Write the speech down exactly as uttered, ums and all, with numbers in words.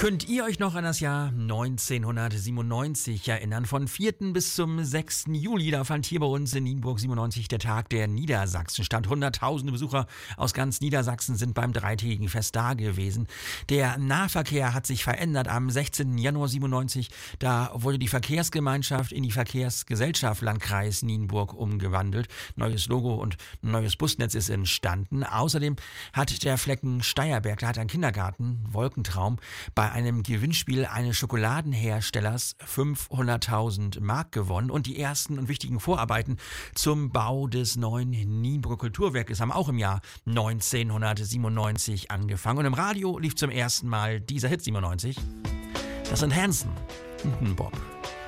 Könnt ihr euch noch an das Jahr neunzehnhundertsiebenundneunzig erinnern? Von vierten bis zum sechsten Juli, da fand hier bei uns in Nienburg siebenundneunzig der Tag der Niedersachsen statt. Hunderttausende Besucher aus ganz Niedersachsen sind beim dreitägigen Fest da gewesen. Der Nahverkehr hat sich verändert. Am sechzehnten Januar siebenundneunzig, da wurde die Verkehrsgemeinschaft in die Verkehrsgesellschaft Landkreis Nienburg umgewandelt. Neues Logo und neues Busnetz ist entstanden. Außerdem hat der Flecken Steierberg, da hat ein Kindergarten, Wolkentraum, bei einem Gewinnspiel eines Schokoladenherstellers fünfhunderttausend Mark gewonnen und die ersten und wichtigen Vorarbeiten zum Bau des neuen Nienburger Kulturwerkes haben auch im Jahr neunzehnhundertsiebenundneunzig angefangen. Und im Radio lief zum ersten Mal dieser Hit siebenundneunzig. Das sind Hanson und Bob.